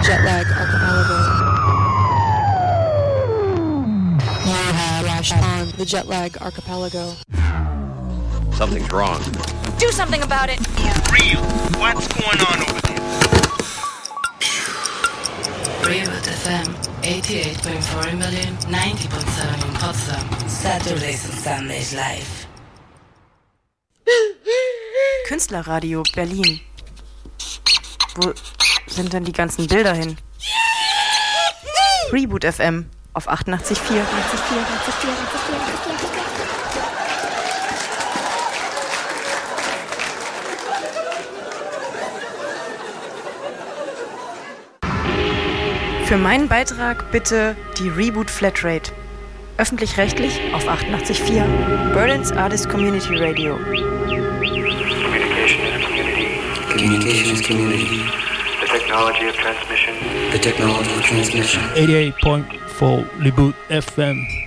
Jetlag Archipelago. You have crashed on the Jetlag Archipelago. Something's wrong. Do something about it! For real, what's going on over there? Reboot FM 88.4 in Berlin, 90.7 in Potsdam. Saturdays and Sundays live. Künstlerradio Berlin. Wo sind denn die ganzen Bilder hin? Reboot FM auf 88.4. Für meinen Beitrag bitte die Reboot Flatrate. Öffentlich-rechtlich auf 88.4. Berlin's Artist Community Radio. Communication is community. The technology of transmission. The technology of transmission. 88.4 Reboot FM.